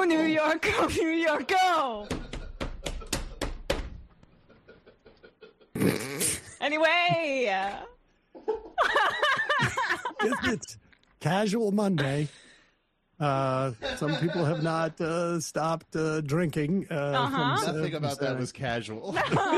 New York, go, New York, go! Anyway. It's Casual Monday. Some people have not stopped drinking. Nothing about that was casual.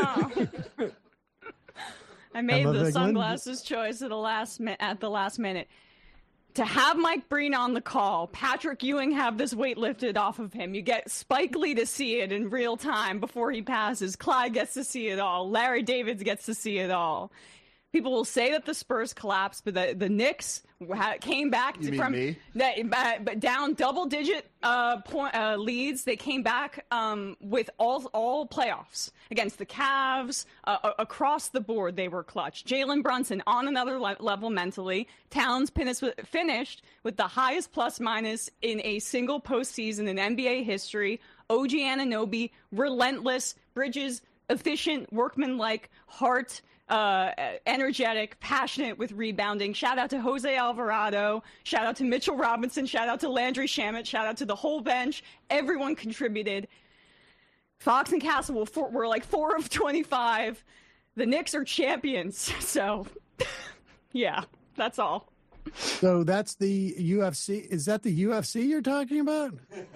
I made Emma the Vigeland? sunglasses choice at the last minute. To have Mike Breen on the call, Patrick Ewing have this weight lifted off of him. You get Spike Lee to see it in real time before he passes. Clyde gets to see it all. Larry David gets to see it all. People will say that the Spurs collapsed, but the Knicks came back but down double-digit leads. They came back with all playoffs against the Cavs across the board. They were clutch. Jalen Brunson on another level mentally. Towns finished with the highest plus-minus in a single postseason in NBA history. OG Anunoby, relentless. Bridges, efficient, workmanlike, heart. Energetic, passionate with rebounding. Shout out to Jose Alvarado. Shout out to Mitchell Robinson. Shout out to Landry Shamet. Shout out to the whole bench. Everyone contributed. Fox and Castle were like 4 of 25. The Knicks are champions. So, yeah, that's all. So that's the UFC. Is that the UFC you're talking about?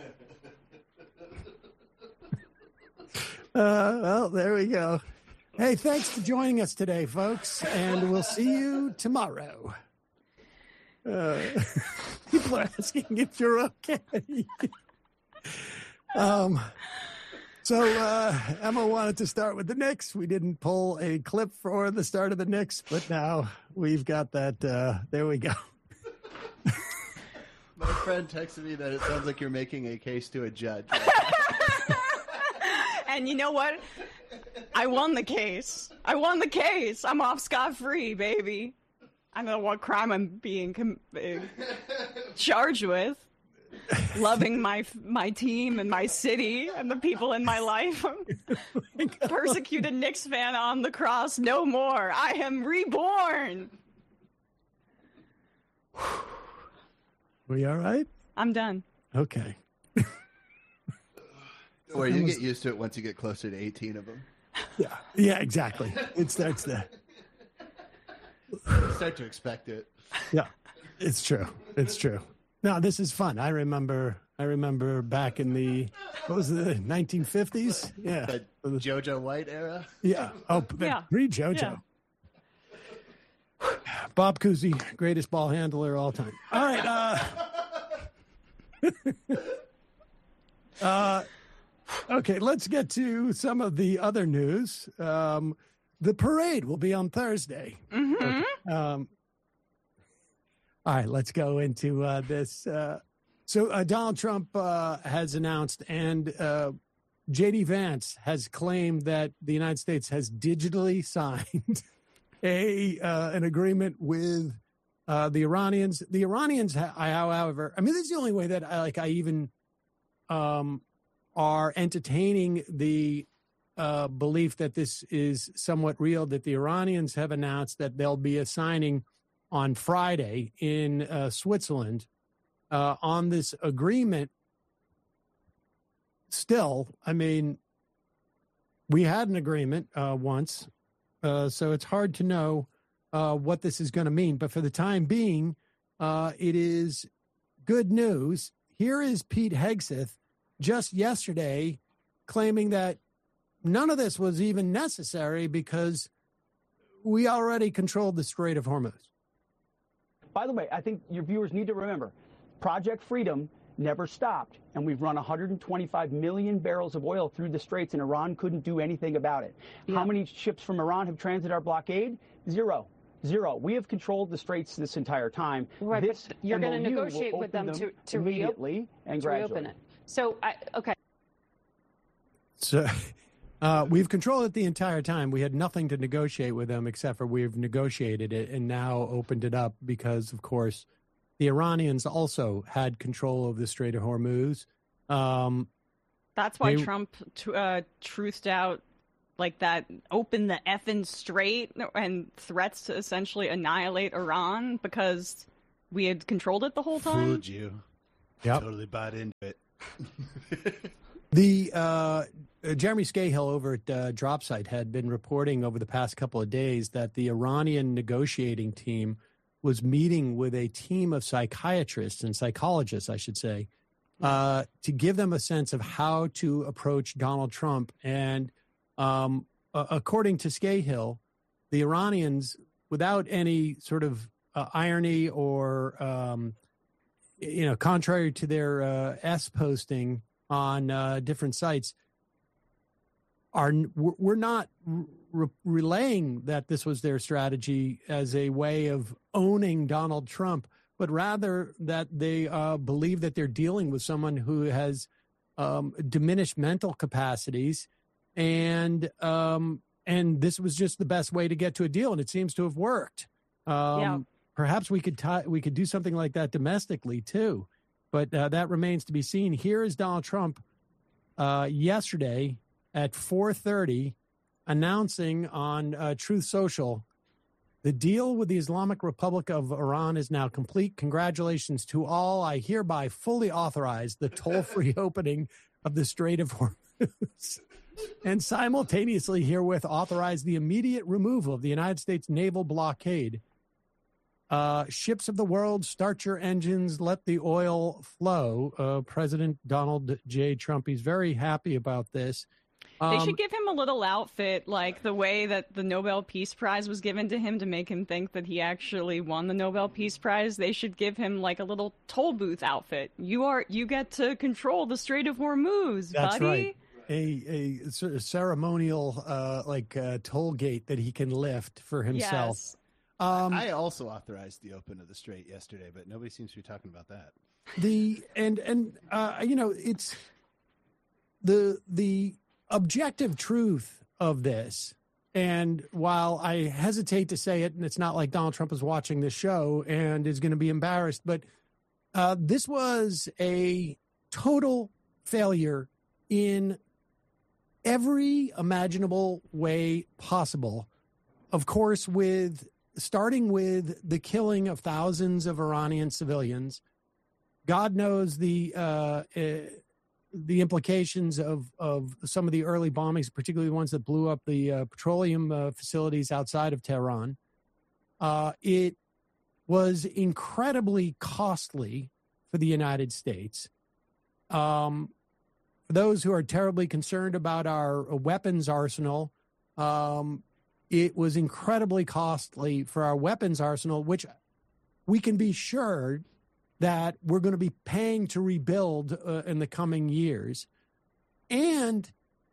Well, there we go. Hey, thanks for joining us today, folks, and we'll see you tomorrow. People are asking if you're okay. So Emma wanted to start with the Knicks. We didn't pull a clip for the start of the Knicks, but now we've got that. There we go. My friend texted me that it sounds like you're making a case to a judge. And you know what? I won the case. I'm off scot-free, baby. I don't know what crime I'm being charged with. Loving my team and my city and the people in my life. Persecuted Knicks fan on the cross. No more. I am reborn. We all right? I'm done. Okay. Or you get used to it once you get closer to 18 of them. Yeah, exactly. It starts there. Start to expect it. Yeah, it's true. No, this is fun. I remember back in the 1950s? Yeah. The JoJo White era? Yeah. Oh, yeah. Pre-JoJo. Yeah. Bob Cousy, greatest ball handler of all time. All right. Okay, let's get to some of the other news. The parade will be on Thursday. Mm-hmm. Okay. All right, let's go into this. So Donald Trump has announced, and J.D. Vance has claimed that the United States has digitally signed an agreement with the Iranians. The Iranians, however, I mean, this is the only way that I even are entertaining the belief that this is somewhat real, that the Iranians have announced that there'll be a signing on Friday in Switzerland on this agreement. Still, I mean, we had an agreement once, so it's hard to know what this is going to mean. But for the time being, it is good news. Here is Pete Hegseth just yesterday claiming that none of this was even necessary because we already controlled the Strait of Hormuz. By the way, I think your viewers need to remember, Project Freedom never stopped, and we've run 125 million barrels of oil through the straits, and Iran couldn't do anything about it. Yeah. How many ships from Iran have transited our blockade? Zero. We have controlled the straits this entire time. Right, this but you're going to negotiate with them to immediately and gradually. Reopen it. So, okay. So we've controlled it the entire time. We had nothing to negotiate with them except for we've negotiated it and now opened it up because, of course, the Iranians also had control of the Strait of Hormuz. That's why Trump truthed out like that, open the effing strait and threats to essentially annihilate Iran because we had controlled it the whole time. Fooled you. Yep. Totally bought into it. The Jeremy Scahill over at DropSite had been reporting over the past couple of days that the Iranian negotiating team was meeting with a team of psychiatrists and psychologists, I should say, to give them a sense of how to approach Donald Trump. And according to Scahill, the Iranians, without any sort of irony or, contrary to their S posting on different sites, we're not relaying that this was their strategy as a way of owning Donald Trump, but rather that they believe that they're dealing with someone who has diminished mental capacities, and this was just the best way to get to a deal, and it seems to have worked. Perhaps we could do something like that domestically too, but that remains to be seen. Here is Donald Trump yesterday at 4:30 announcing on Truth Social, the deal with the Islamic Republic of Iran is now complete. Congratulations to all. I hereby fully authorize the toll-free opening of the Strait of Hormuz and simultaneously herewith authorize the immediate removal of the United States naval blockade. Ships of the world, start your engines, let the oil flow. President Donald J. Trump, he's very happy about this. They should give him a little outfit, like the way that the Nobel Peace Prize was given to him to make him think that he actually won the Nobel Peace Prize. They should give him like a little toll booth outfit. You get to control the Strait of Hormuz, That's buddy. Right. A sort of ceremonial toll gate that he can lift for himself. Yes. I also authorized the open of the Strait yesterday, but nobody seems to be talking about that. It's the objective truth of this. And while I hesitate to say it, and it's not like Donald Trump is watching this show and is going to be embarrassed, but this was a total failure in every imaginable way possible. Of course, starting with the killing of thousands of Iranian civilians. God knows the implications of some of the early bombings, particularly the ones that blew up the petroleum facilities outside of Tehran. It was incredibly costly for the United States. For those who are terribly concerned about our weapons arsenal, it was incredibly costly for our weapons arsenal, which we can be sure that we're going to be paying to rebuild in the coming years. And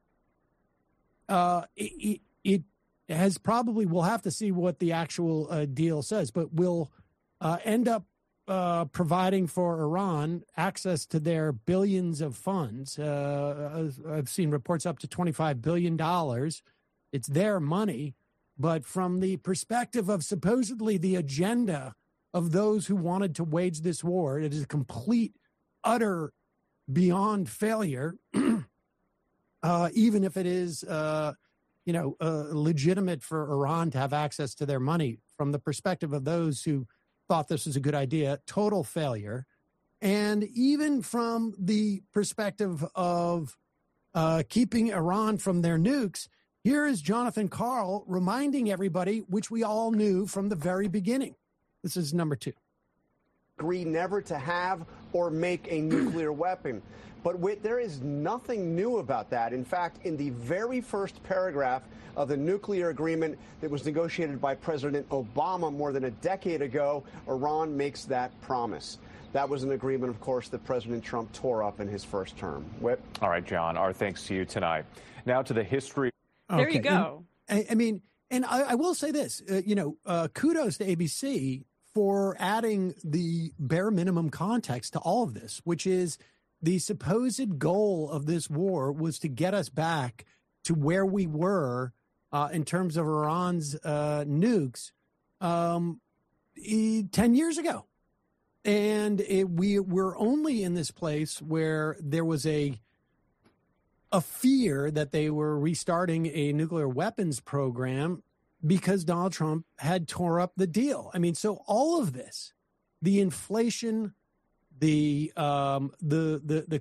it has probably, we'll have to see what the actual deal says, but will end up providing for Iran access to their billions of funds. I've seen reports up to $25 billion. It's their money. But from the perspective of supposedly the agenda of those who wanted to wage this war, it is a complete, utter, beyond failure, even if it is, legitimate for Iran to have access to their money. From the perspective of those who thought this was a good idea, total failure. And even from the perspective of keeping Iran from their nukes, here is Jonathan Karl reminding everybody, which we all knew from the very beginning. This is number 2. Agree never to have or make a nuclear weapon. But there is nothing new about that. In fact, in the very first paragraph of the nuclear agreement that was negotiated by President Obama more than a decade ago, Iran makes that promise. That was an agreement, of course, that President Trump tore up in his first term. Whip. All right, John, our thanks to you tonight. Now to the history. There you go. And I will say this, kudos to ABC for adding the bare minimum context to all of this, which is the supposed goal of this war was to get us back to where we were in terms of Iran's nukes 10 years ago. And we're only in this place where there was a fear that they were restarting a nuclear weapons program because Donald Trump had tore up the deal. I mean, so all of this, the inflation, the